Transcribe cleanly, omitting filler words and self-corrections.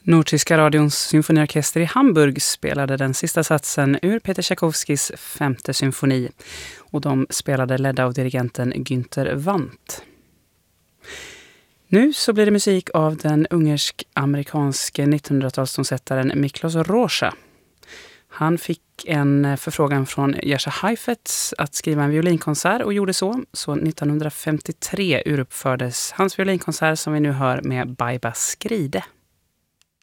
Nordtyska radions symfoniorkester i Hamburg spelade den sista satsen ur Peter Tchaikovskys femte symfoni. Och de spelade ledda av dirigenten Günther Wandt. Nu så blir det musik av den ungersk-amerikanske 1900-talstonsättaren Miklos Rózsa. Han fick en förfrågan från Jerzy Heifetz att skriva en violinkonsert och gjorde så. Så 1953 uruppfördes hans violinkonsert som vi nu hör med Baiba Skride.